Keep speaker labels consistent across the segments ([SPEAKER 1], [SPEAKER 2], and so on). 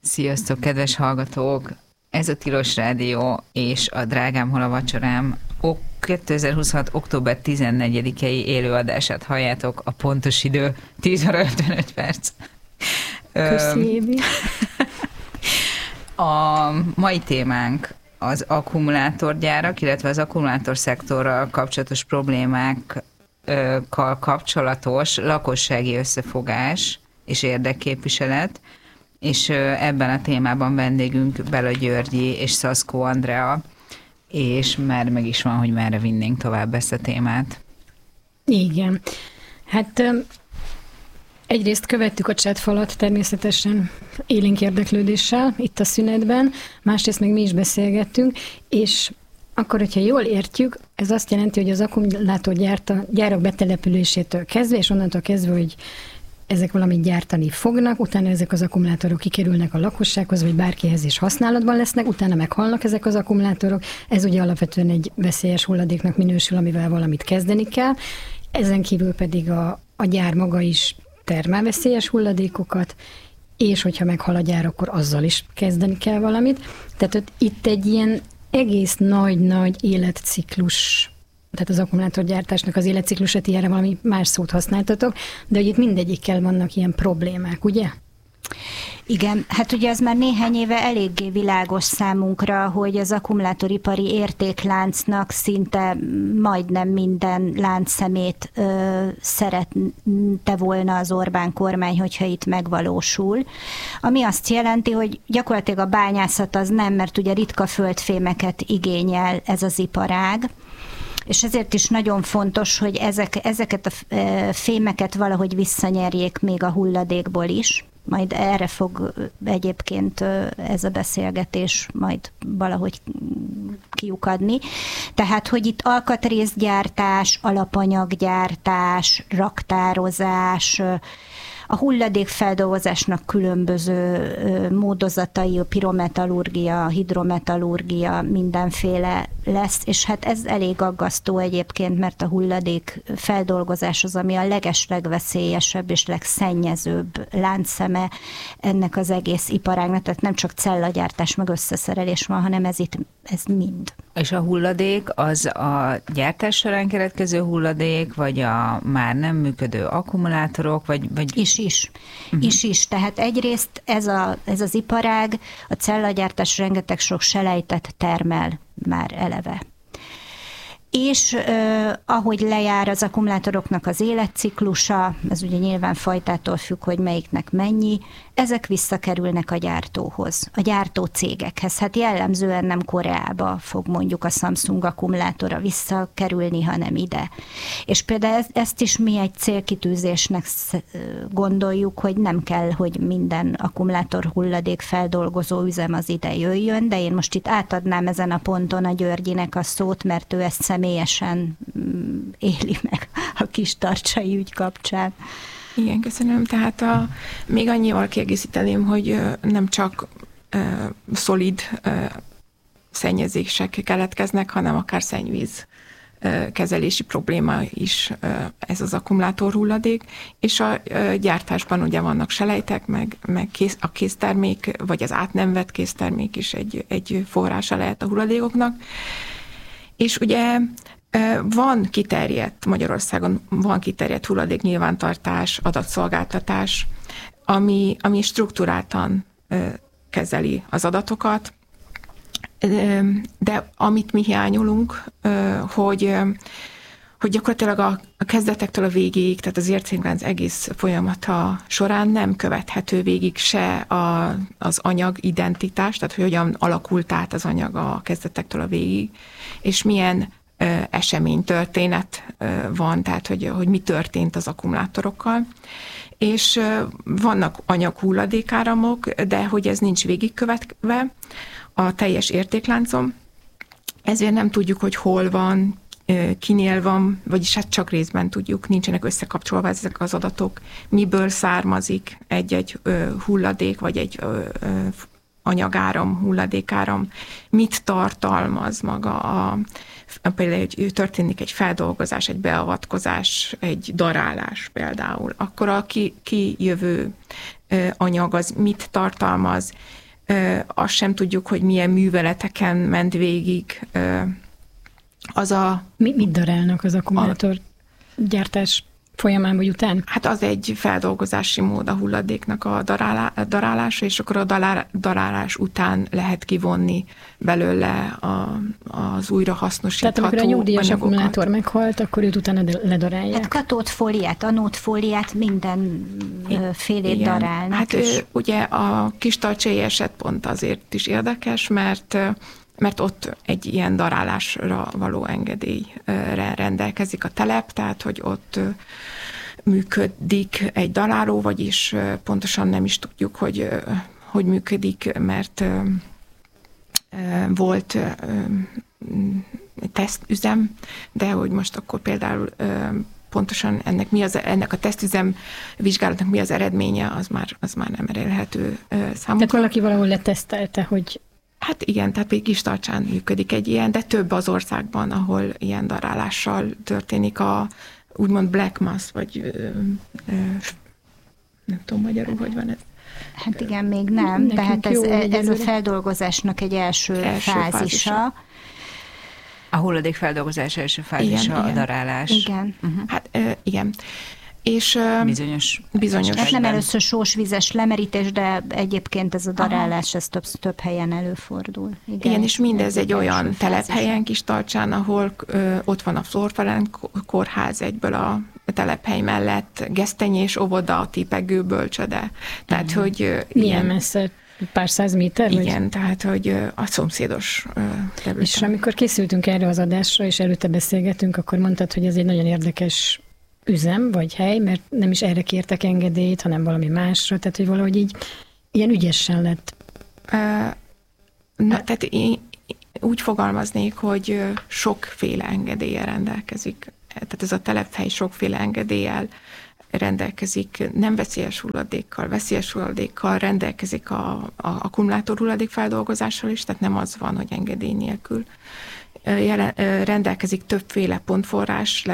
[SPEAKER 1] Sziasztok, kedves hallgatók! Ez a Tilos Rádió és a Drágám, hol a vacsorám 2026. október 14-i élőadását halljátok, a pontos idő 10 óra 55 perc.
[SPEAKER 2] Köszi,
[SPEAKER 1] A mai témánk az akkumulátorgyárak, illetve az akkumulátorszektorral kapcsolatos problémákkal kapcsolatos lakossági összefogás és érdekképviselet, és ebben a témában vendégünk Bela Györgyi és Szaszkó Andrea, és már meg is van, hogy merre vinnénk tovább ezt a témát.
[SPEAKER 2] Igen. Hát egyrészt követtük a chatfalat természetesen élénk érdeklődéssel itt a szünetben, másrészt meg mi is beszélgettünk, és akkor, hogyha jól értjük, ez azt jelenti, hogy az akkumulátorgyárak betelepülésétől kezdve, és onnantól kezdve, hogy ezek valamit gyártani fognak, utána ezek az akkumulátorok kikerülnek a lakossághoz, vagy bárkihez is használatban lesznek, utána meghalnak ezek az akkumulátorok. Ez ugye alapvetően egy veszélyes hulladéknak minősül, amivel valamit kezdeni kell. Ezen kívül pedig a gyár maga is termel veszélyes hulladékokat, és hogyha meghal a gyár, akkor azzal is kezdeni kell valamit. Tehát itt egy ilyen egész nagy életciklus, tehát az akkumulátorgyártásnak az életciklusát, ilyenre valami más szót használtatok, de hogy itt mindegyikkel vannak ilyen problémák, ugye?
[SPEAKER 3] Igen, hát ugye az már néhány éve eléggé világos számunkra, hogy az akkumulátoripari értékláncnak szinte majdnem minden láncszemét szerette volna az Orbán kormány, hogyha itt megvalósul. Ami azt jelenti, hogy gyakorlatilag a bányászat az nem, mert ugye ritka földfémeket igényel ez az iparág, és ezért is nagyon fontos, hogy ezeket a fémeket valahogy visszanyerjék még a hulladékból is. Majd erre fog egyébként ez a beszélgetés majd valahogy kiukadni. Tehát, hogy itt alkatrészgyártás, alapanyaggyártás, raktározás, a hulladékfeldolgozásnak különböző módozatai, a pirometallurgia, a hidrometallurgia, mindenféle lesz, és hát ez elég aggasztó egyébként, mert a hulladékfeldolgozás az, ami a legeslegveszélyesebb és legszennyezőbb láncszeme ennek az egész iparágnak, tehát nem csak cellagyártás meg összeszerelés van, hanem ez mind.
[SPEAKER 1] És a hulladék az a gyártás során keletkező hulladék, vagy a már nem működő akkumulátorok, vagy...
[SPEAKER 3] Is. Tehát egyrészt ez az iparág, a cellagyártás rengeteg sok selejtet termel már eleve. És ahogy lejár az akkumulátoroknak az életciklusa, ez ugye nyilván fajtától függ, hogy melyiknek mennyi, ezek visszakerülnek a gyártóhoz, a gyártó cégekhez. Hát jellemzően nem Koreába fog mondjuk a Samsung akkumulátora visszakerülni, hanem ide. És például ezt is mi egy célkitűzésnek gondoljuk, hogy nem kell, hogy minden akkumulátor hulladék feldolgozó üzem az ide jöjjön, de én most itt átadnám ezen a ponton a Györgyinek a szót, mert ő ezt személyesen éli meg a Kistarcsai ügy kapcsán.
[SPEAKER 4] Igen, köszönöm. Tehát még annyival kiegészíteném, hogy nem csak szolid szennyezések keletkeznek, hanem akár szennyvíz kezelési probléma is ez az akkumulátor hulladék, és a gyártásban ugye vannak selejtek, meg a késztermék, vagy az át nem vett késztermék is egy forrása lehet a hulladékoknak. És ugye Magyarországon van kiterjedt hulladéknyilvántartás, adatszolgáltatás, ami struktúráltan kezeli az adatokat, de amit mi hiányolunk, hogy gyakorlatilag a kezdetektől a végéig, tehát az értéklánc egész folyamata során nem követhető végig se az anyag identitás, tehát hogy hogyan alakult át az anyag a kezdetektől a végig, és milyen eseménytörténet van, tehát hogy mi történt az akkumulátorokkal. És vannak anyaghulladékáramok, de hogy ez nincs végigkövetve a teljes értékláncon, ezért nem tudjuk, hogy hol van, kinél van, vagyis hát csak részben tudjuk, nincsenek összekapcsolva ezek az adatok, miből származik egy hulladék, vagy egy anyagáram, hulladékáram, mit tartalmaz maga például, hogy történik egy feldolgozás, egy beavatkozás, egy darálás például, akkor a kijövő anyag az mit tartalmaz, azt sem tudjuk, hogy milyen műveleteken ment végig.
[SPEAKER 2] Mit darálnak az akkumulátorgyártás folyamán vagy után?
[SPEAKER 4] Hát az egy feldolgozási mód a hulladéknak a darálása, és akkor a darálás után lehet kivonni belőle az újrahasznosítható
[SPEAKER 2] anyagokat. Tehát amikor a nyugdíjas
[SPEAKER 4] anyagokat.
[SPEAKER 2] akkumulátor meghalt, akkor őt utána ledarálják?
[SPEAKER 3] Hát katódfóliát, anódfóliát, mindenfélét darálnak.
[SPEAKER 4] Hát ugye a Kistalcsai eset pont azért is érdekes, mert ott egy ilyen darálásra való engedélyre rendelkezik a telep, tehát hogy ott működik egy daráló, vagyis pontosan nem is tudjuk, hogy működik, mert volt egy tesztüzem, de hogy most akkor például pontosan ennek a tesztüzem vizsgálatnak mi az eredménye, az már nem elérhető számunkra.
[SPEAKER 2] Tehát valaki valahol letesztelte, hogy...
[SPEAKER 4] Hát igen, tehát még Kistarcsán működik egy ilyen, de több az országban, ahol ilyen darálással történik a úgymond black mass, vagy nem tudom magyarul, hogy van ez.
[SPEAKER 3] Hát igen, még nem, tehát ez a feldolgozásnak egy első fázisa.
[SPEAKER 1] A hulladékfeldolgozás első fázisa, a darálás.
[SPEAKER 3] Igen.
[SPEAKER 4] Hát igen. És
[SPEAKER 1] bizonyos
[SPEAKER 3] ez nem először sós-vizes lemerítés, de egyébként ez a darálás, ez több helyen előfordul.
[SPEAKER 4] Igen, és mindez egy olyan telephelyen Kistarcsán, ahol ott van a Flór Ferenc kórház egyből a telephely mellett, gesztenyés óvoda, tipegő bölcsöde. Tehát, hogy
[SPEAKER 2] milyen messze? Pár száz méter?
[SPEAKER 4] Igen,
[SPEAKER 2] vagy?
[SPEAKER 4] tehát, hogy a szomszédos területen.
[SPEAKER 2] És amikor készültünk erre az adásra, és előtte beszélgetünk, akkor mondtad, hogy ez egy nagyon érdekes üzem, vagy hely, mert nem is erre kértek engedélyt, hanem valami másra, tehát, hogy valahogy így ilyen ügyesen lett.
[SPEAKER 4] Tehát én úgy fogalmaznék, hogy sokféle engedéllyel rendelkezik. Tehát ez a telephely sokféle engedéllyel rendelkezik, nem veszélyes hulladékkal, rendelkezik a akkumulátor hulladék feldolgozással is, tehát nem az van, hogy engedély nélkül. Rendelkezik többféle pontforrás,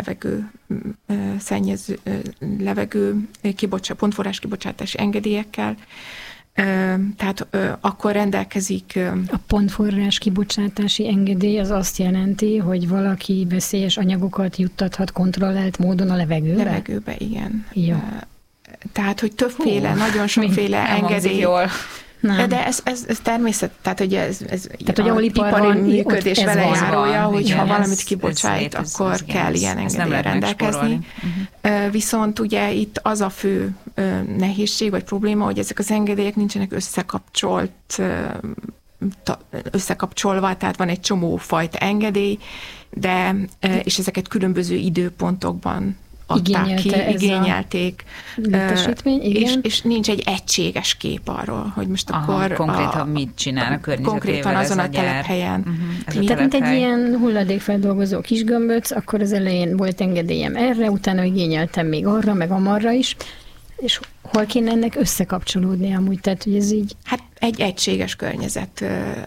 [SPEAKER 4] pontforrás kibocsátási engedélyekkel, tehát akkor rendelkezik...
[SPEAKER 2] A pontforrás kibocsátási engedély az azt jelenti, hogy valaki veszélyes anyagokat juttathat kontrollált módon a levegőbe?
[SPEAKER 4] Levegőbe, igen.
[SPEAKER 2] Jó.
[SPEAKER 4] Tehát, hogy többféle, nagyon sokféle engedély.
[SPEAKER 1] Jól.
[SPEAKER 4] Nem. De ez természet, tehát hogy ez
[SPEAKER 2] tehát, hogy ahol
[SPEAKER 4] ipari működés velejárója, hogyha valamit kibocsájt,
[SPEAKER 1] ez
[SPEAKER 4] akkor kell ilyen engedéllyel rendelkezni. Viszont ugye itt az a fő nehézség vagy probléma, hogy ezek az engedélyek nincsenek összekapcsolva, tehát van egy csomó fajta engedély, és ezeket különböző időpontokban igényelték. És nincs egy egységes kép arról, hogy most akkor...
[SPEAKER 1] Konkrétan mit csinál a környezetével
[SPEAKER 4] konkrétan azon a telephelyen.
[SPEAKER 2] Tehát mint egy ilyen hulladékfeldolgozó kisgömböc, akkor az elején volt engedélyem erre, utána igényeltem még arra, meg amarra is, és hol kéne ennek összekapcsolódni amúgy? Tehát, hogy ez így...
[SPEAKER 4] Hát egy egységes környezet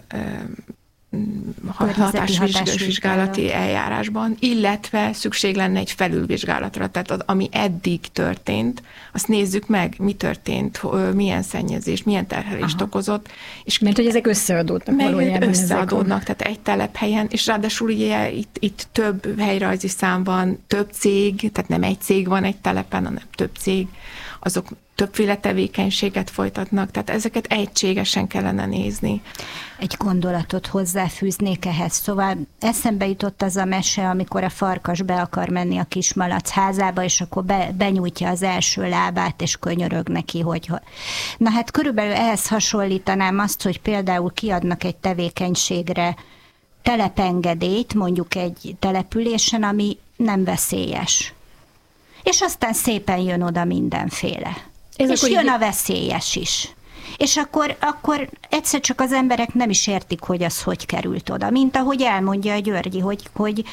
[SPEAKER 4] hatásvizsgálati eljárásban, illetve szükség lenne egy felülvizsgálatra. Tehát ami eddig történt, azt nézzük meg, mi történt, milyen szennyezés, milyen terhelést okozott. És
[SPEAKER 2] mert hogy ezek összeadódnak valójában.
[SPEAKER 4] Összeadódnak, tehát egy telephelyen, és ráadásul ugye itt több helyrajzi szám van, több cég, tehát nem egy cég van egy telepen, hanem több cég, azok többféle tevékenységet folytatnak, tehát ezeket egységesen kellene nézni.
[SPEAKER 3] Egy gondolatot hozzáfűznék ehhez. Szóval eszembe jutott az a mese, amikor a farkas be akar menni a kismalac házába, és akkor benyújtja az első lábát, és könyörög neki, hogy... Na hát körülbelül ehhez hasonlítanám azt, hogy például kiadnak egy tevékenységre telepengedélyt, mondjuk egy településen, ami nem veszélyes. És aztán szépen jön oda mindenféle. És jön a veszélyes is. És akkor egyszer csak az emberek nem is értik, hogy az hogy került oda. Mint ahogy elmondja a Györgyi, hogy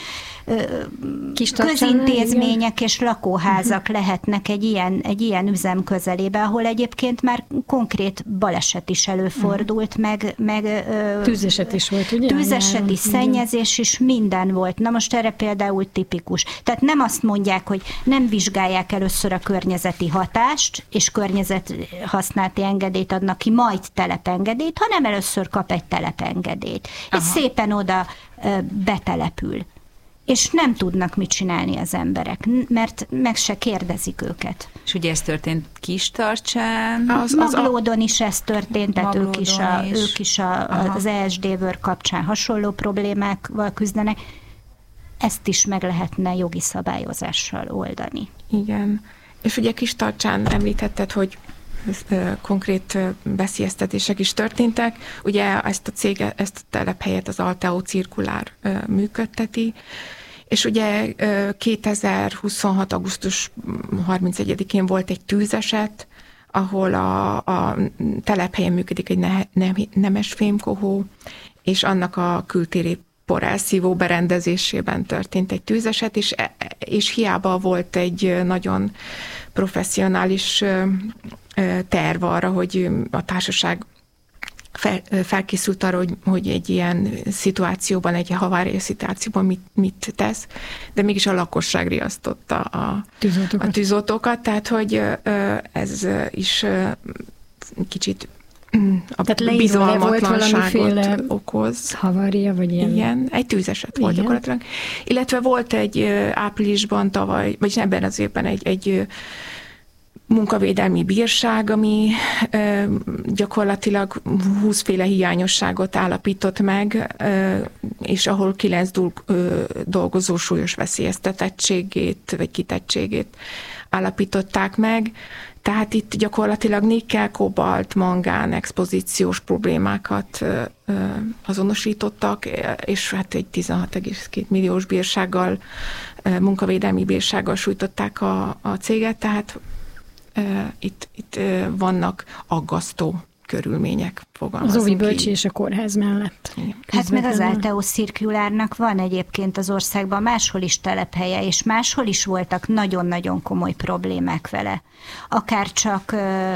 [SPEAKER 3] közintézmények és lakóházak lehetnek egy ilyen üzem közelébe, ahol egyébként már konkrét baleset is előfordult, meg
[SPEAKER 2] tűzeset is volt, ugye?
[SPEAKER 3] Tűzeset is, szennyezés is, minden volt. Na most erre például tipikus. Tehát nem azt mondják, hogy nem vizsgálják először a környezeti hatást, és környezethasználati engedélyt adnak ki, majd telepengedélyt, hanem először kap egy telepengedélyt. És szépen oda betelepül. És nem tudnak mit csinálni az emberek, mert meg se kérdezik őket.
[SPEAKER 1] És ugye ez történt Kistarcsán?
[SPEAKER 3] Maglódon is ez történt, tehát ők is az ESD Work kapcsán hasonló problémákkal küzdenek. Ezt is meg lehetne jogi szabályozással oldani.
[SPEAKER 4] Igen. És ugye Kistarcsán említetted, hogy konkrét veszélyeztetések is történtek. Ugye ezt a telephelyet az Alteo Cirkulár működteti, és ugye 2026. augusztus 31-én volt egy tűzeset, ahol a telephelyen működik egy nemes fémkohó, és annak a kültéri porelszívó berendezésében történt egy tűzeset, és hiába volt egy nagyon professzionális terv arra, hogy a társaság felkészült arra, hogy egy ilyen szituációban, egy havária szituációban mit tesz, de mégis a lakosság riasztotta a tűzoltókat, tehát hogy ez is kicsit a bizalmatlanságot okoz.
[SPEAKER 2] Havária, vagy ilyen?
[SPEAKER 4] Igen, egy tűzeset volt gyakorlatilag. Illetve volt egy áprilisban tavaly, vagy ebben az évben egy munkavédelmi bírság, ami gyakorlatilag 20 féle hiányosságot állapított meg, és ahol 9 dolgozó súlyos veszélyeztetettségét vagy kitettségét állapították meg. Tehát itt gyakorlatilag nikkel, kobalt, mangán, expozíciós problémákat azonosítottak, és hát egy 16,2 milliós bírsággal, munkavédelmi bírsággal sújtották a céget, tehát itt vannak aggasztó körülmények, fogalmazunk.
[SPEAKER 2] Az óvi bölcsi és a kórház mellett.
[SPEAKER 3] Hát meg az Alteo Cirkulárnak van egyébként az országban máshol is telephelye, és máshol is voltak nagyon-nagyon komoly problémák vele. Akár csak